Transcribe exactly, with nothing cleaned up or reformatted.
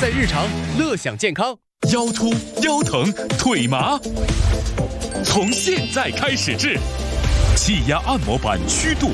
在日常，乐享健康。 腰突、腰疼、腿麻，从现在开始治。气压按摩板曲度